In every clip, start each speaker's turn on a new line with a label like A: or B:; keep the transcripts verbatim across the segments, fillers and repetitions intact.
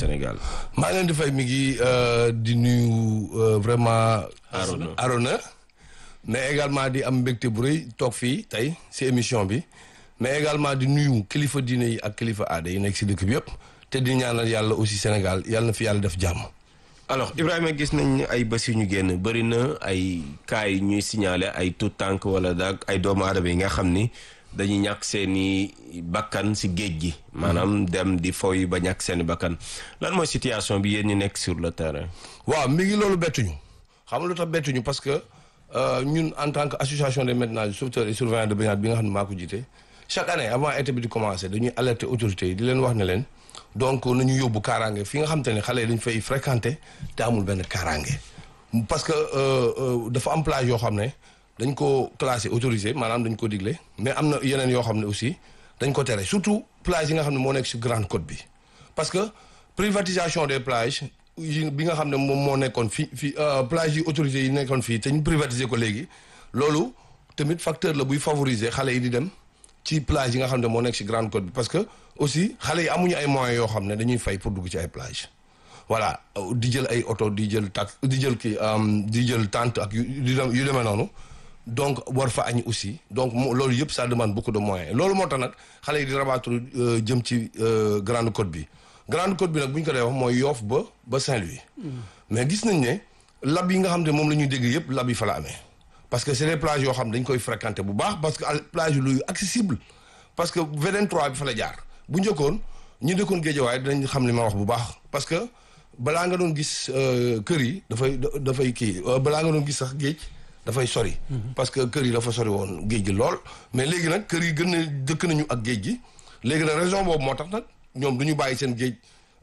A: Sénégal.
B: maa ngi leen di fay mi ngi di nuyu vraiment.
A: Arona
B: Arona mais également di am mbégte bu rëy toog fii tey si émission bi mais également di nuyu kilifa diine yi ak kilifa aada yi nekk si dëkk bi yëpp te di ñaanal yàlla aussi Sénégal yàlla na fi yàlla def jàmm.
A: alors Ibrahima gis nañ ay bés yu ñu génn bëri na ay cas yi ñuy signalé ay tout tànk wala daag ay doomu aadama yi nga xam ni dañuy ñàkk seeni bakkan si géej gi. maanaam dem di fooy ba ñàkk seeni bakkan lan mooy situation bi yéen ñu nekk sur le terrain.
B: waaw mi ngi loolu bettuñu xam nga lu tax bettuñu parce que ñun en tant que association des maîtres nageurs sauveteurs et surveillants de baignade bi nga xam ne maa ko jiite chaque année avant été bi di commencé dañuy alerter autorités yi di leen wax ne leen. donc nañu yóbbu kaaraange fi nga xam te ne xale yi dañu fay fréquenter te amul benn kaaraange parce que dafa am plage yoo xam ne dañ ko classé autorisé maanaam dañ ko digle mais am na yeneen yoo xam ne aussi dañ ko tere surtout plage yi nga xam ne moo nekk ci Grande Côte bi parce que privatisation des plages yi bi nga xam ne moom moo nekkoon fii fii plage yi autorisé yi nekkoon fii te ñu privatiser ko léegi loolu tamit facteur la buy favoriser xale yi di dem ci plage yi nga xam ne moo nekk ci Grande Côte bi parce que aussi xale yi amuñu ay moyens yoo xam ne dañuy fay pour dugg ci ay plage voilà di jël ay oto di jël tax di jël kii di jël tente ak yu yu demee noonu donc war fa añ aussi donc loolu yëpp ça demande beaucoup de moyens loolu moo tax nag xale yi di rabattre jëm ci Grande Côte bi Grande Côte bi nag bu ñu ko dee wax mooy Yoff ba ba Saint-Louis mais gis nañ ne lab yi nga xam ne moom la ñuy dégg yëpp lab yi fa la amee parce que c'est des plages yoo xam ne dañ koy fréquenter bu baax parce que plage yu luy accessible parce que V vingt-trois bi fa la jaar bu njëkkoon ñi dëkkoon Géejawaay dinañ xam li ma wax bu baax parce que balaa nga doon gis kër yi dafay dafay kii balaa nga doon gis sax géej dafay sori. parce que kër yi dafa sori woon géej gi lool. mais léegi nag kër yi gën a dëkk nañu ak géej gi léegi nag raison boobu moo tax nag ñoom du ñu bàyyi seen géej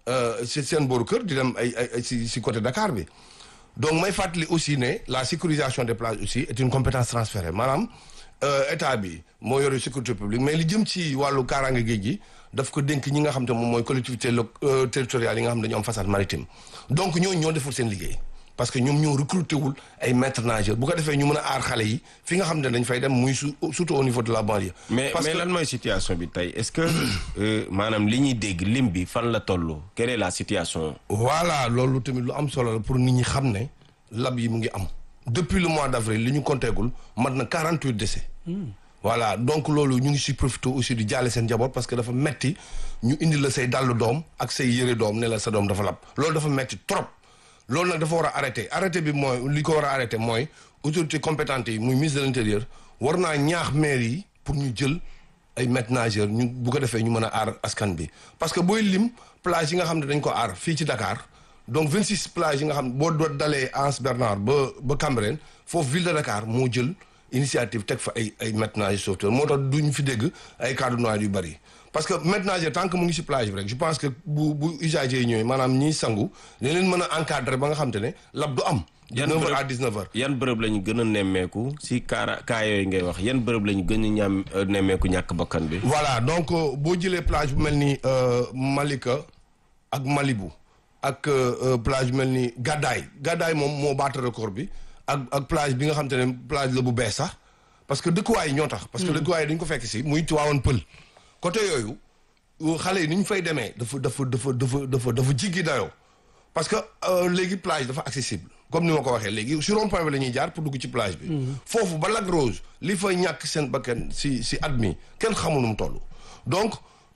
B: si seen booru kër di dem ay ay si si côté Dakar bi. donc may fàttali aussi ne la sécurisation des plages aussi est une compétence transférée maanaam état bi moo yore sécurité publique mais li jëm ci wàllu kaaraange géej gi daf ko dénk ñi nga xam te moom mooy collectivité territoriales yi nga xam dañoo am façade maritime donc ñooñu ñoo deful seen liggéey parce que ñoom ñoo recruté wul ay maîtres nageurs bu ko defee ñu mën a aar xale yi fi nga xam ne dañ fay dem muy surtout au niveau de la banlieue.
A: mais mais lan mooy situation bi tey est-ce que maanaam li ñuy dégg lim bi fan la toll quelle est la situation.
B: voilà loolu tamit lu am solo la pour nit ñi xam ne lab yi mu ngi am depuis le mois d'avril li ñu compteegul mat na quarante-huit décès. voilà donc loolu ñu ngi si profité aussi di jaale seen njaboot parce que dafa metti ñu indi la say dàllu doom ak say yëre doom ne la sa doom dafa lab loolu dafa metti trop. loolu nag dafa war a arrêté arrêté bi mooy li ko war a arrêté mooy autorité compétente yi muy ministre de l'intérieur war naa ñaax maire yi pour ñu jël ay maîtres nageurs ñu bu ko defee ñu mën a aar askan bi parce que booy lim plage yi nga xam ne dañ ko aar fii ci Dakar donc vingt-six plages yi nga xam boo doon dalee Anse Bernard ba ba Cambérène foofu ville de Dakar moo jël initiative teg fa ay ay maîtres nageurs sauveteurs moo tax duñu fi dégg ay cas de noyade yu bari parce que maître nageur tant que mu ngi ci plage bi rek je pense que bu bu usagers yi ñëwee maanaam ñiy sangu dañ leen mën a encadrer ba nga xam te ne lab du am.
A: yan
B: neuf heures à dix-neuf heures.
A: yan bërëb la ñu gën a nemmeeku si kaara kaa yooyu ngay wax yan bërëb la ñu gën a ñam nemmeeku ñàkk bakkan bi.
B: voilà donc boo jëlee plage bu mel ni Malika ak Malibu ak plage bu mel ni Gadaay Gadaay moom moo baata record bi ak ak plage bi nga xam te ne plage la bu bees sax parce que dëkkuwaay yi ñoo tax. parce que dëkkuwaay yi dañ ko fekk si muy Tivaouane Peulh. côté yooyu xale yi ni ñu fay demee dafa dafa dafa dafa dafa dafa jiggi dayoo parce que léegi plage dafa accessible comme ni ma ko waxee léegi sur rond-point bi la ñuy jaar pour dugg ci plage bi. foofu ba Lac Rose li fay ñàkk seen bakkan si si at mi kenn xamul nu mu toll. donc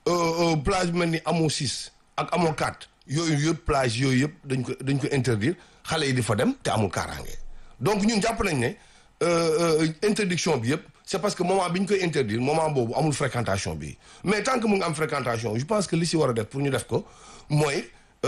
B: plage bi mel ni amoo six ak amoo quatre yooyu yëpp plage yooyu yëpp dañ ko dañ ko interdire xale yi di fa dem te amul kaaraange donc ñun jàpp nañ ne interdiction bi yëpp. c'est parce que moment bi ñu koy interdire moment boobu amul fréquentation bi mais tant que mu ngi am fréquentation je pense que li si war a def pour ñu def ko mooy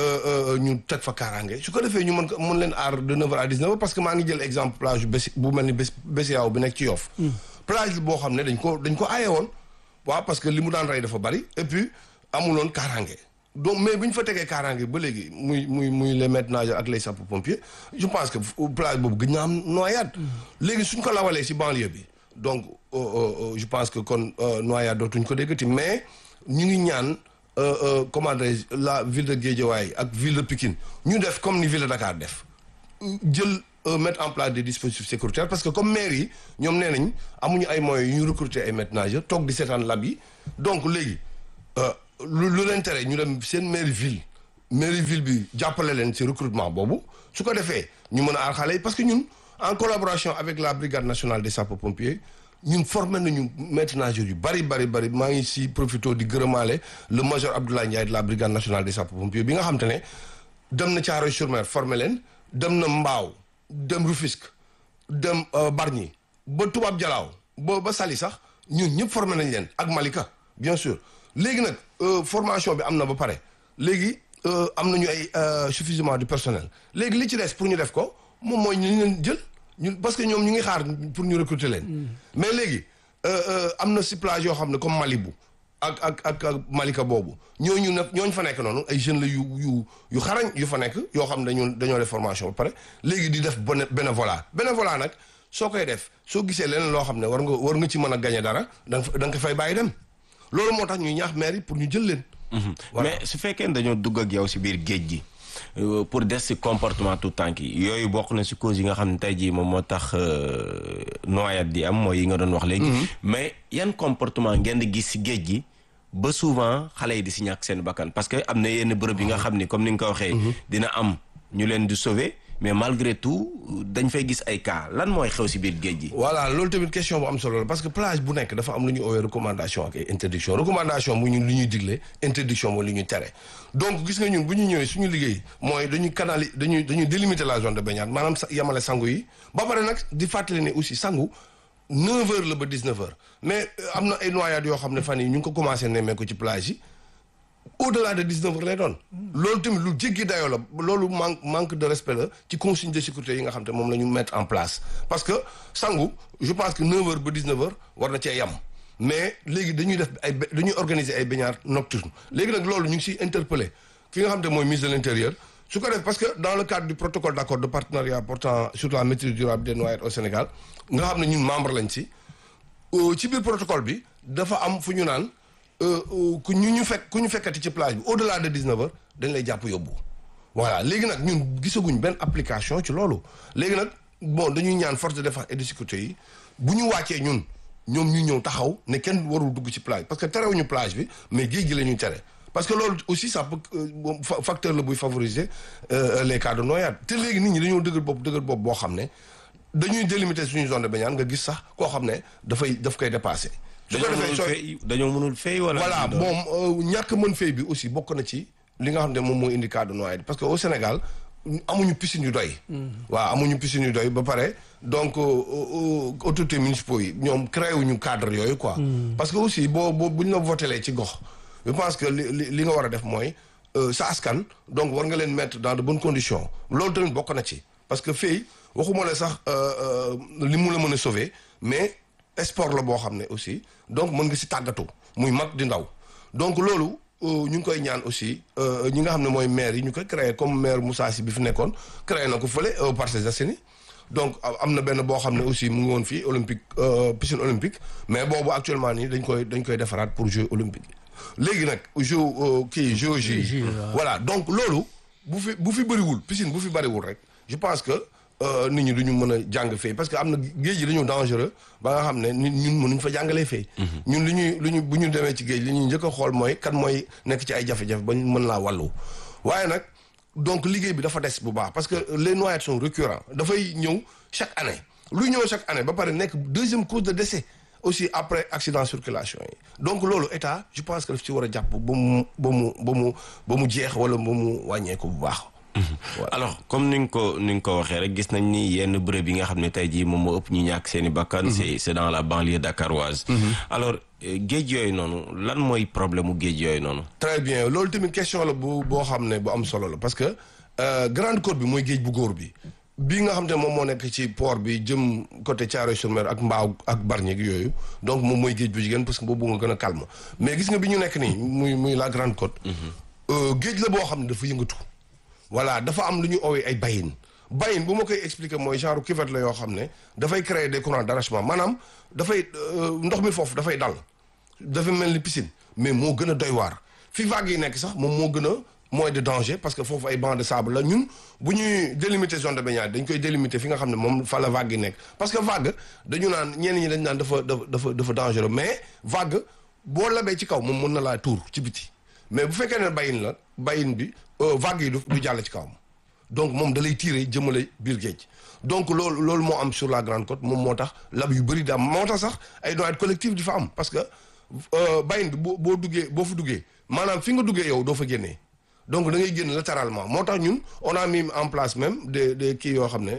B: ñu teg fa kaaraange su ko defee ñu mën ko mën leen aar de neuf heures à dix-neuf heures parce que maa ngi jël exemple plage bu bu mel ni bés Bessiaw bi nekk ci Yoff plage boo xam ne dañ ko dañ ko aaye woon waaw parce que li mu daan rey dafa bari et puis amuloon kaaraange donc mais bu ñu fa tegee kaaraange ba léegi muy muy muy les maîtres nageurs ak les sapeurs-pompiers je pense que plage boobu gën na am noyade léegi suñ ko lawalee si banlieue bi donc euh, euh, je pense que kon euh, noyade dootuñ ko déggati mais ñu ngi ñaan comment dirais-je la ville de Guédiawaye ak ville de Pikine ñu def comme ni ville de Dakar def jël mettre en place des dispositifs sécuritaires parce que comme maire yi ñoom nee nañ amuñu ay moyens yu ñu recruter ay maîtres nageurs toog di seetaan lab yi donc léegi lu lu leen tere ñu dem seen maire ville mairie ville bi jàppale leen ci recrutement boobu su ko defee ñu mën a aar xale yi parce que ñun en collaboration avec la brigade nationale des sapeurs-pompiers ñun formé nañu maîtres nageurs yu bari bari bari maa ngi si profito di gërëmaale le major Abdoulaye Ndiaye de la brigade nationale des sapeurs-pompiers bi nga xam te ne dem na Thiaroye-sur-Mer formé leen dem na Mbao dem Rufisque dem Bargny ba Toubab Dialaw ba ba Saly sax ñun ñëpp formé nañ leen ak Malika bien sûr léegi nag formation bi am na ba pare léegi am nañu ay suffisamment de personnel léegi li ci des pour ñu def ko moom mooy ñu leen jël ñun parce que ñoom ñu ngi xaar pour ñu recruter leen. mais léegi am na si plage yoo xam ne comme Malibu ak ak ak ak Malika boobu ñooñu ne ñooñu fa nekk noonu ay jeunes la yu yu yu xarañ yu fa nekk yoo xam ne dañoo dañoo def formation ba pare léegi di def bénévolat bénévolat nag soo koy def soo gisee leneen loo xam ne war nga war nga ci mën a gagner dara da nga da nga ko fay bàyyi dem loolu moo tax ñuy ñaax maire yi pour ñu jël leen.
A: mais su fekkee dañoo dugg ak yow si biir géej gi. pour des si comportement tout tànk yi yooyu bokk na si cause yi nga xam ne tey jii moom moo tax noyade di am mooy yi nga doon wax léegi. mais yan comportement ngeen di gis si géej gi ba souvent xale yi di si ñàkk seen bakkan parce que am na yenn bërëb yi nga xam ni comme ni nga ko waxee. dina am ñu leen di sauver mais malgré tout dañ fay gis ay cas lan mooy xew si biir géej gi.
B: voilà loolu tamit question bu am solo la parce que plage bu nekk dafa am lu ñuy oowee recommandation ak ay interdiction recommandation bu ñu lu ñuy digle interdiction mooy lu ñuy tere donc gis nga ñun bu ñu ñëwee suñu liggéey mooy dañuy canali dañuy dañuy délimiter la zone de baignade maanaam yamale sangu yi ba pare nag di fàttali ne aussi sangu neuf heures la ba dix-neuf heures mais am na ay noyades yoo xam ne fan yi ñu ngi ko commencé nemmee ko ci plage yi au-delà de dix-neuf heures lay doon loolu tamit lu jéggi dayoo la loolu manque manque de respect la ci consigne de sécurité yi nga xam te moom la ñu mettre en place parce que sangu je pense que neuf heures ba dix-neuf heures war na cee yam mais léegi dañuy def ay dañuy organiser ay baignades nocturnes léegi nag loolu ñu ngi siy interpellé ki nga xam te mooy ministre de l'intérieur su ko def parce que dans le cadre du protocole d'accord de partenariat portant sur la maîtrise durable des noyades au Sénégal nga xam ne ñun membre lañ si ci biir protocole bi dafa am fu ñu naan ku ñu ñu fekk ku ñu fekkati ci plage bi au-delà de dix-neuf heures dañ lay jàpp yóbbu voilà léegi nag ñun gisaguñ benn application ci loolu léegi nag bon dañuy ñaan force de défense et de sécurité yi bu ñu wàccee ñun ñoom ñu ñëw taxaw ne kenn warul dugg ci plage parce que terewuñu plage bi mais géej gi la ñuy tere parce que loolu aussi ça peut facteur la buy favoriser les cas de noyade te léegi nit ñi dañoo dëgër bopp dëgër bopp boo xam ne dañuy délimiter suñu zone de baignade nga gis sax koo xam ne dafay daf koy dépasser. su ko defee sooy
A: dañoo mënul fay wala.
B: voilà moom ñàkk mën fay bi aussi bokk na ci li nga xam ne moom mooy indi cas de noyade parce que au Sénégal amuñu piscine yu doy. waaw amuñu piscine yu doy ba pare donc autorités municipaux yi ñoom créé wuñu cadre yooyu quoi. parce que aussi boo boo buñ la votelee ci gox. je pense que li li nga war a def mooy sa askan donc war nga leen mettre dans de bonnes conditions loolu tamit bokk na ci parce que fay waxuma la sax li mu la mën a sauver mais. sport la boo xam ne aussi donc mën nga si tàggatu muy mag di ndaw donc loolu ñu ngi koy ñaan aussi ñi nga xam ne mooy maire yi ñu koy créé comme maire Moussa Sy bi fi nekkoon créé na ko fële Parcelles Assainies donc am na benn boo xam ne aussi mu ngi woon fii olympique piscine olympique mais boobu actuellement nii dañ koy dañ koy defaraat pour jeux olympiques léegi nag jeux kii géologie voilà donc loolu bu fi bu fi bëriwul piscine bu fi bëriwul rek je pense que nit ñi duñu mën a jàng fay parce que am na géej gi dañoo dangereux ba nga xam ne nit ñun mënuñ fa jàngalee fay ñun li ñuy lu ñu bu ñu demee ci géej li ñuy njëkk a xool mooy kan mooy nekk ci ay jafe-jafe ba ñu mën laa wàllu waaye nag donc liggéey bi dafa des bu baax parce que les noyades sont récurrents dafay ñëw chaque année luy ñëw chaque année ba pare nekk deuxième cause de décès aussi après accident circulation yi donc loolu état je pense que daf ci war a jàpp ba mu ba mu ba mu ba mu jeex wala ba mu wàññeeku bu baax.
A: Voilà. Alors comme ni nga ko ni nga ko waxee rek gis nañ ni yenn bërëb yi nga xam ne tey jii moom moo ëpp ñu ñàkk seen i bakkan. c'est c'est dans la banlieue dakaroise. alors géej yooyu noonu lan mooy problème mu géej yooyu noonu.
B: très bien loolu tamit question la bu boo xam ne bu am solo la parce que grande côte bi mooy géej bu góor bi bii nga xam ne moom moo nekk ci port bi jëm côté Thiaroye-sur-Mer ak Mbao ak Bargny yooyu donc moom mooy géej bu jigéen parce que boobu nga gën a calme mais gis nga bi ñu nekk nii muy muy la grande côte. géej la boo xam ne dafa yëngatu. voilà dafa am lu ñu owee ay bayin bayin bu ma koy expliquer mooy genre cuvette la yoo xam ne dafay créer des courants d'arrachement maanaam dafay ndox mi foofu dafay dal dafa mel ni piscine mais moo gën a doy waar fi vagues yi nekk sax moom moo gën a moins de danger parce que foofu ay bancs de sable la ñun bu ñuy délimiter zone de baignade dañ koy délimiter fi nga xam ne moom fa la vague yi nekk parce que vague dañu naan ñenn ñi dañ naan dafa dafa dafa dangereux mais vague boo labee ci kaw moom mën na laa tuur ci biti mais bu fekkee ne bayin la bayin bi vague yi du du jàll ci kawam donc moom da lay tirer jëmale biir géej donc loolu loolu moo am sur la Grande Côte moom moo tax lab yu bëri di am moo tax sax ay noyades collectives di fa am parce que bayin bi boo boo duggee boo fa duggee maanaam fi nga duggee yow doo fa génnee donc da ngay génn latéralement moo tax ñun on a mis en place même des des kii yoo xam ne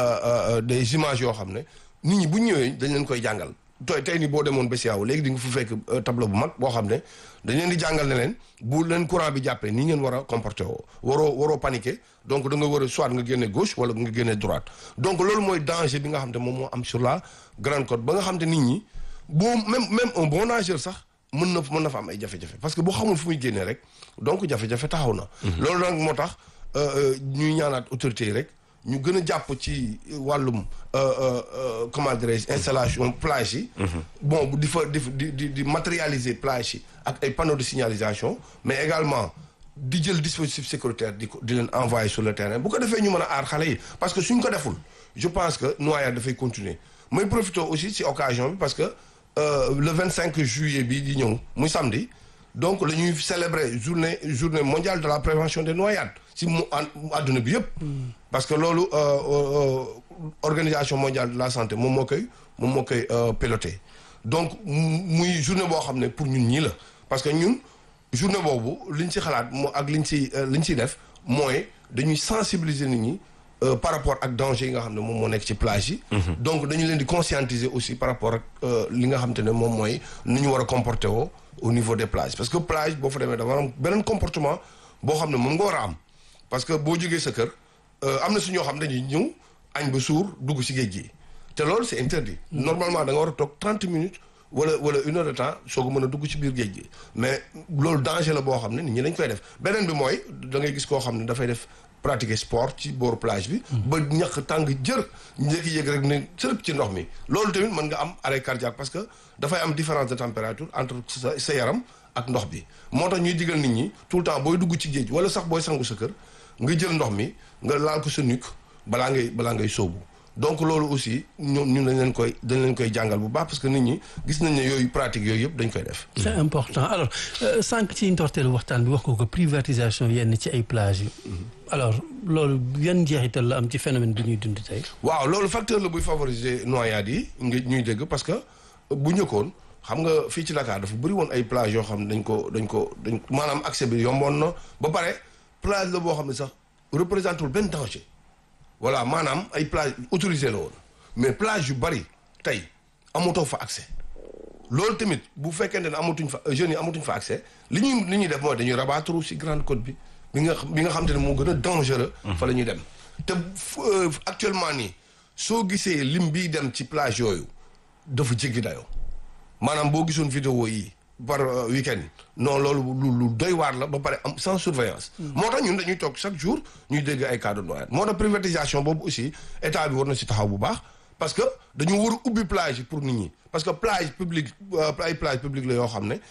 B: des images yoo xam ne nit ñi bu ñu ñëwee dañ leen koy jàngal tey tey ni boo demoon ba Bessiaw léegi di nga fu fekk tableau bu mag boo xam ne dañ leen di jàngal ne leen bu leen courant bi jàppee nii ngeen war a comporter woo waroo waroo paniquer donc da nga war a soit nga génne gauche wala nga génne droite donc loolu mooy danger bi nga xam ne moom moo am sur la Grande Côte ba nga xam ne nit ñi boo même même un bon nageur sax mën na mën na fa am ay jafe-jafe parce que bu xamul fu muy génnee rek donc jafe-jafe taxaw na. loolu nag moo tax ñuy ñaanaat autorités yi rek ñu gën a jàpp ci wàllum comment dirais-je installation plage yi. bon di fa di di di matérialiser plage yi ak ay panneaux de signalisation mais également di jël dispositif sécuritaire di ko di leen envoyer sur le terrain bu ko defee ñu mën a aar xale yi parce que suñ ko deful je pense que noyade dafay continuer mooy profiter aussi ci occasion bi parce que. Euh, le vingt-cinq juillet bii di ñëw muy samedi donc la ñuy célébrer journée journée mondiale de la prévention des noyades si mu àdduna bi yëpp. parce que loolu euh, euh, organisation mondiale de la santé moom moo koy moom moo koy piloté donc muy journée boo xam ne pour ñun ñii la parce que ñun journée boobu liñ ci xalaat moo ak liñ ci liñ ciy def mooy dañuy sensibiliser nit ñi. Euh, par rapport ak danger yi nga xam ne moom moo nekk ci plage yi. Mm-hmm. donc dañu leen di conscientiser aussi par rapport ak euh, li nga xam te ne moom mooy ni ñu war a comporter woo au niveau des plages parce que plage boo fa demee dafa am beneen comportement boo xam ne moom nga war a am parce que boo jógee sa kër am na su ñoo xam dañuy ñëw añ ba suur dugg ci géej gi te loolu c'est interdit. Mm-hmm. normalement da nga war a toog trente minutes wala wala une heure de temps soo ko mën a dugg ci biir géej gi mais loolu danger la boo xam ne nit ñi dañ koy def beneen bi mooy da ngay gis koo xam ne dafay def. pratiquer sport ci booru plage bi. ba ñax tàng jër njëkk yëg rek ne sërëb ci ndox mi. loolu tamit mën nga am arrêt cardiaque parce que dafay am différence de température entre sa sa yaram ak ndox bi moo tax ñuy digal nit ñi tout le temps booy dugg ci géej wala sax booy sangu sa kër nga jël ndox mi nga laal ko sa nuque balaa ngay balaa ngay sóobu. donc loolu aussi ñun ñun dañ leen koy dañ leen koy jàngal bu baax parce que nit ñi gis nañ ne yooyu pratique yooyu yëpp dañ koy def.
C: c'est important alors sànq ci ndorteelu waxtaan bi wax ko ko privatisation yenn ci ay plages yi. alors loolu yan njeexital la am ci phénomène bi ñuy dund tey.
B: waaw loolu facteur la buy favoriser noyade yi nga ñuy dégg parce que bu njëkkoon xam nga fii ci Dakar dafa bëri woon ay plages yoo xam ne dañ ko dañ ko dañ maanaam accès bi yomboon na ba pare plage la boo xam ne sax représenté wul benn danger. voilà maanaam ay plage autorisé la woon mais plage yu bari tey amatoo fa accès loolu tamit bu fekkente ne amatuñ fa jeunes yi amatuñ fa accès li ñuy li ñuy def mooy dañuy rabattre ci Grande Côte bi bi nga bi nga xam te ne moo gën a dangereux. fa la ñuy dem te actuellement nii soo gisee lim biy dem ci plage yooyu dafa jéggi dayoo maanaam boo gisoon vidéo yi par week-end non loolu lu lu doy waar la ba pare am sans surveillance. moo tax ñun dañuy toog chaque jour ñuy dégg ay cas de noyade moo tax privatisation boobu aussi état bi war na ci taxaw bu baax parce que dañu war a ubbi plage yi pour nit ñi parce que plage publique ay plage publique la yoo xam ne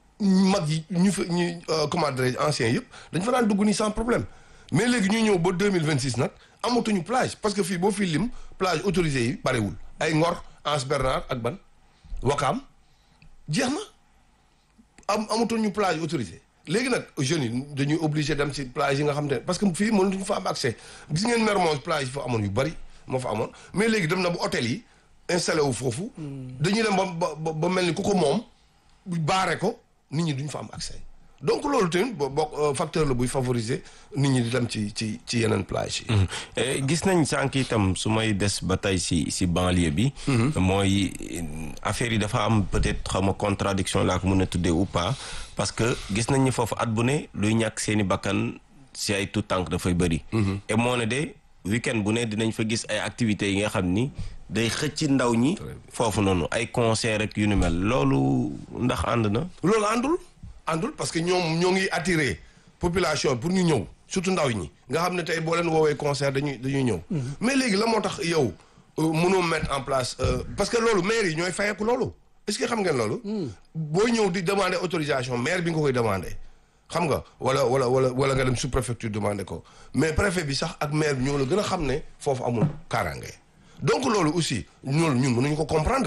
B: mag yi ñu fa ñu comment dirais-je anciens yëpp dañ fa daan dugg nii sans problème mais léegi ñu ñëw ba deux mille vingt six nag amatuñu plage parce que fii boo fii lim plage autorisée yi barewul ay Ngor Anse Bernard ak ban Wakaam jeex na. am amatul ñu plage autorisée léegi nag jeunes yi dañuy obligé dem ci plage yi nga xam ne parce que fii mënuñu fa am accès gis ngeen Mermoz plage yi fa amoon yu bari moo fa amoon mais léegi dem na bu hôtel yi installé wu foofu. dañuy dem ba ba ba mel ni ku ko moom baare ko nit ñi duñ fa am accès donc loolu tamit boo facteur la buy favoriser nit ñi di dem ci ci ci yeneen plage yi.
A: gis nañ sànq itam su may des ba tey si si banlieue bi. mooy affaire yi dafa am peut-être xaw ma contradiction laa ko mën a tuddee ou pas parce que gis nañ ni foofu at bu ne luy ñàkk seen i bakkan si ay tout tànk dafay bëri. et moo ne de week-end bu ne dinañ fa gis ay activités yi nga xam ni day xëcc ndaw ñi. foofu noonu ay concert rek yu ni mel loolu ndax ànd na.
B: loolu àndul. àndul parce que ñoom ñoo ngi attirer population pour ñu ñëw surtout ndaw ñi nga xam ne tey boo leen woowee concert dañuy dañuy ñëw. mais léegi la moo tax yow mënoo mettre en place parce que loolu maire yi ñooy fayeku loolu est-ce que xam ngeen loolu. boo ñëw di demander autorisation maire bi nga koy demander xam nga wala wala wala wala nga dem sous préfecture demander ko mais préfet bi sax ak maire bi ñoo la gën a xam ne foofu amul kaaraange donc loolu aussi loolu ñun mënuñu ko comprendre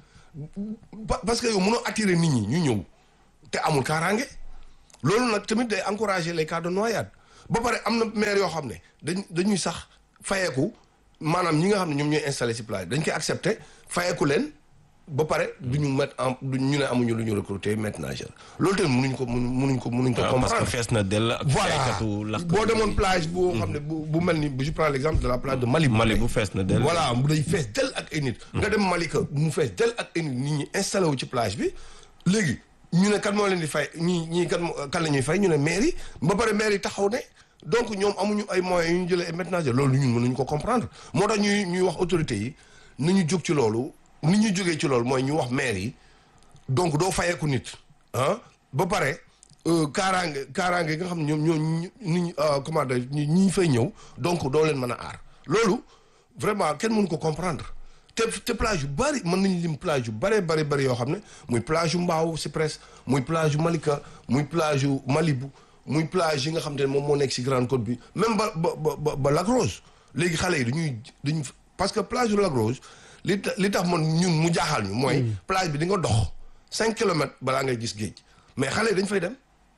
B: parce que yow mënoo attirer nit ñi ñu ñëw. te amul kaaraange loolu nag tamit day encourager les cas de noyade ba pare am na maire yoo xam ne dañ dañuy sax fayeeku maanaam ñi nga xam ne ñoom ñooy installé ci plage dañ koy accepté fayeeku leen ba pare du ñu mettre en du ñu ne amuñu lu ñu recruter maître nageur loolu tamit mënuñ ko mënuñ ko mënuñ ko comprendre.
A: parce que fees na dell ak.
B: voilà boo demoon plage boo xam ne bu bu mel ni je prends l'exemple de la plage de Mali.
A: Mali bu fees na dell.
B: voilà mu day fees dell ak ay nit. nga dem Malika mu fees dell ak ay nit nit ñi installé wu ci plage bi léegi ñu ne kan moo leen di fay ñii ñii kan kan la ñuy fay ñu ne maire yi ba pare maire yi taxaw ne donc ñoom amuñu ay moyens yu ñu jëlee ay maître nageur loolu ñun mënuñu ko comprendre moo tax ñuy ñuy wax autorités yi nañu jóg ci loolu. ni ñu jógee ci loolu mooy ñu wax maire yi donc doo fayeeku nit ah ba pare kaaraange kaaraange nga xam ne ñoom ñoo ni comment dire ñi ñi fay ñëw donc doo leen mën a aar loolu vraiment kenn mënu ko comprendre te te plage yu bari mën nañu lim plage yu bari bari bari yoo xam ne muy plage yu Mbao Cyprès muy plage yu Malika muy plage yu Malibu muy plage yi nga xam ne moom moo nekk ci Grande Côte bi même ba ba ba ba Lac Rose léegi xale yi dañuy dañuy parce que plage yu Lac Rose li li tax man ñun mu jaaxal ñu mooy plage bi di nga dox cinq kilomètres balaa ngay gis géej mais xale yi dañ fay dem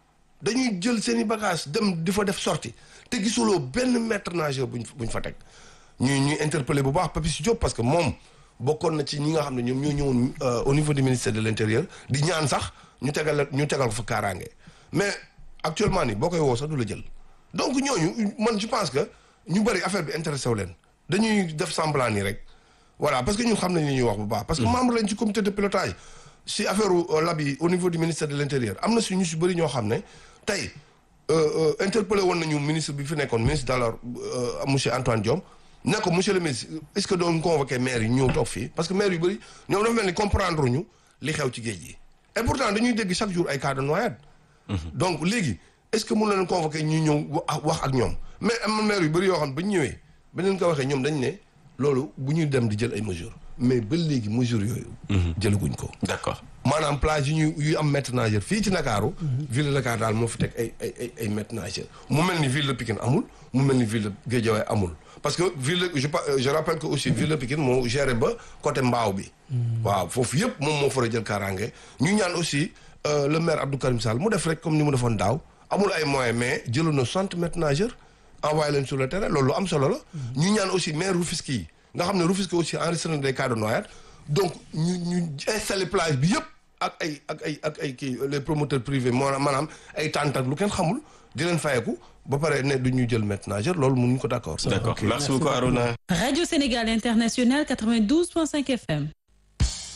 B: dañuy jël seen i bagages dem di fa def sortie te gisuloo benn maître nageur buñ buñ fa teg ñuy ñuy interpeller bu baax Papis Diop parce que moom bokkoon na ci ñi nga xam ne ñoom ñoo ñëwoon au niveau du ministère de l'intérieur di ñaan sax ñu tegal ñu tegal ko fa kaaraange mais actuellement nii boo koy woo sax du la jël donc ñooñu man je pense que ñu bëri affaire bi intéressé wu leen dañuy def semblant nii rek voilà parce que ñun xam nañ li ñuy wax bu baax. parce que membre lañ ci comité de pilotage si affaire lab yi au niveau du ministère de l'intérieur am na si ñu si bëri ñoo xam ne tey interpellé woon nañu ministre bi fi nekkoon ministre d'alors monsieur Antoine Diome ne ko monsieur le ministre est-ce que doon convoqué maire yi ñëw toog fii parce que maire yu bëri ñoom dafa mel ni comprendre ñu li xew ci géej gi et pourtant dañuy dégg chaque jour ay cas de noyade. donc léegi est-ce que mën na leen convoqué ñu ñëw wax ak ñoom mais am na maire yu bëri yoo xam ne ba ñu ñëwee ba leen ko waxee ñoom dañ ne. loolu bu ñuy dem di jël ay mesures mais ba léegi mesures yooyu. jëlaguñ ko.
A: d'accord
B: maanaam plage yu ñu yu am maître nageur fii ci Ndakaaru. ville de Dakar daal moo fi teg ay ay ay ay maître nageur mu mel ni ville de Pikine amul mu mel ni ville de Guédiawaye amul parce que ville je je rappelle que aussi ville de Pikine moo géré ba côté Mbao bi. waaw foofu yëpp moom moo fara jël kaaraange ñu ñaan aussi le maire Abdou Karim Sall mu def rek comme ni mu defoon daaw amul ay moyens mais jëloon na soixante maîtres nageurs. envoyé leen sur le terrain loolu lu am solo la. ñu ñaan aussi maire Rufisque yi nga xam ne Rufisque aussi enregistré na des cas de noyade donc ñu ñu installé plage bi yëpp ak ay ak ay ak ay kii les promoteurs privés maanaam ay tànt ak lu kenn xamul di leen fayeku ba pare ne du ñu jël maître nageur loolu mënuñu ko d'accord.
A: d'accord merci beaucoup Arouna.
D: Radio Sénégal International quatre-vingt-douze point cinq F M.